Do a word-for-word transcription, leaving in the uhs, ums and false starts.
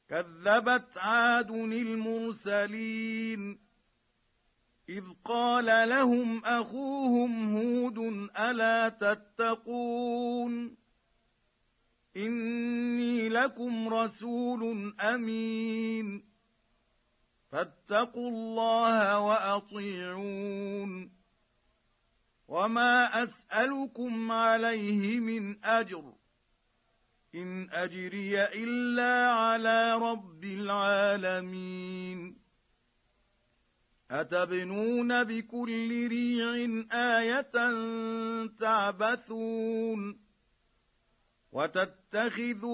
كذبت عاد المرسلين إذ قال لهم أخوهم هود ألا تتقون إني لكم رسول أمين فاتقوا الله وأطيعون وما أسألكم عليه من أجر إن أجري إلا على رب العالمين أتبنون بكل ريع آية تعبثون وتتخذون